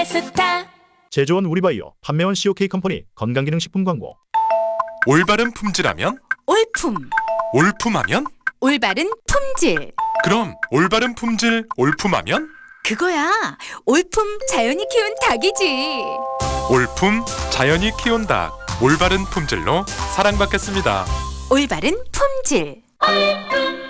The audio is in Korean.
파스타. 제조원 우리바이오, 판매원 COK 컴퍼니 건강기능식품 광고. 올바른 품질하면? 올품. 올품하면? 올바른 품질. 그럼 올바른 품질 올품하면? 그거야. 올품 자연이 키운 닭이지. 올품 자연이 키운 닭. 올바른 품질로 사랑받겠습니다. 올바른 품질.